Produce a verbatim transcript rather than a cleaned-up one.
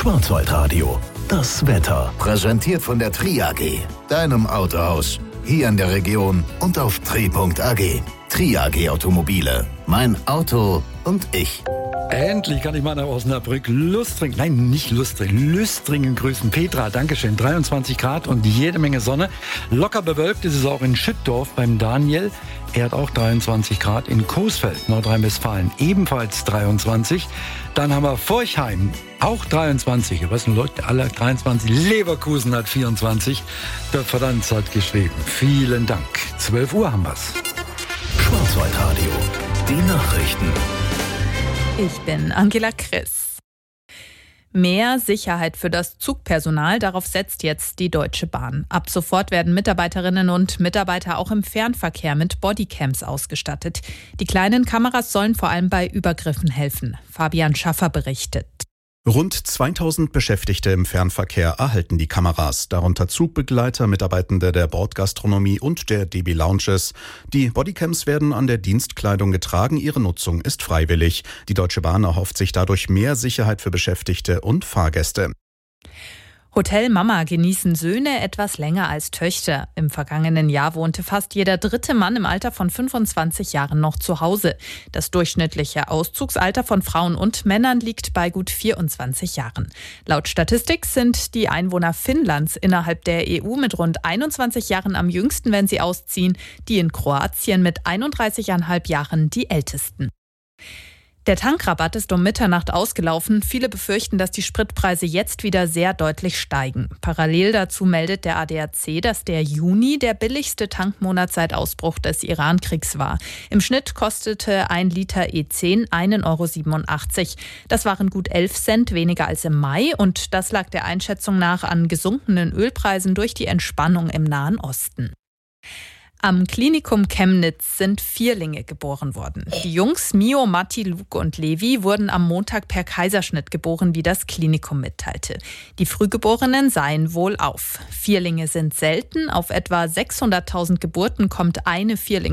Schwarzwaldradio, das Wetter. Präsentiert von der Tri A G, deinem Autohaus. Hier in der Region und auf tri punkt a g. Tri A G Automobile. Mein Auto und ich. Endlich kann ich mal nach Osnabrück Lustringen, nein, nicht Lustringen, Lüstringen grüßen. Petra, Dankeschön. dreiundzwanzig Grad und jede Menge Sonne. Locker bewölkt ist es auch in Schüttdorf beim Daniel. Er hat auch dreiundzwanzig Grad. In Coesfeld, Nordrhein-Westfalen, ebenfalls dreiundzwanzig. Dann haben wir Forchheim, auch dreiundzwanzig. Was sind Leute? Alle dreiundzwanzig. Leverkusen hat vierundzwanzig. Der Verdanz hat geschrieben. Vielen Dank. zwölf Uhr haben wir's. Schwarzwaldradio, die Nachrichten. Ich bin Angela Christ. Mehr Sicherheit für das Zugpersonal, darauf setzt jetzt die Deutsche Bahn. Ab sofort werden Mitarbeiterinnen und Mitarbeiter auch im Fernverkehr mit Bodycams ausgestattet. Die kleinen Kameras sollen vor allem bei Übergriffen helfen. Fabian Schaffer berichtet. Rund zweitausend Beschäftigte im Fernverkehr erhalten die Kameras, darunter Zugbegleiter, Mitarbeitende der Bordgastronomie und der D B Lounges. Die Bodycams werden an der Dienstkleidung getragen, ihre Nutzung ist freiwillig. Die Deutsche Bahn erhofft sich dadurch mehr Sicherheit für Beschäftigte und Fahrgäste. Hotel Mama genießen Söhne etwas länger als Töchter. Im vergangenen Jahr wohnte fast jeder dritte Mann im Alter von fünfundzwanzig Jahren noch zu Hause. Das durchschnittliche Auszugsalter von Frauen und Männern liegt bei gut vierundzwanzig Jahren. Laut Statistik sind die Einwohner Finnlands innerhalb der E U mit rund einundzwanzig Jahren am jüngsten, wenn sie ausziehen. Die in Kroatien mit einunddreißig Komma fünf Jahren die ältesten. Der Tankrabatt ist um Mitternacht ausgelaufen. Viele befürchten, dass die Spritpreise jetzt wieder sehr deutlich steigen. Parallel dazu meldet der A D A C, dass der Juni der billigste Tankmonat seit Ausbruch des Iran-Kriegs war. Im Schnitt kostete ein Liter E zehn einen Euro siebenundachtzig. Das waren gut elf Cent weniger als im Mai und das lag der Einschätzung nach an gesunkenen Ölpreisen durch die Entspannung im Nahen Osten. Am Klinikum Chemnitz sind Vierlinge geboren worden. Die Jungs Mio, Matti, Luke und Levi wurden am Montag per Kaiserschnitt geboren, wie das Klinikum mitteilte. Die Frühgeborenen seien wohlauf. Vierlinge sind selten. Auf etwa sechshunderttausend Geburten kommt eine Vierling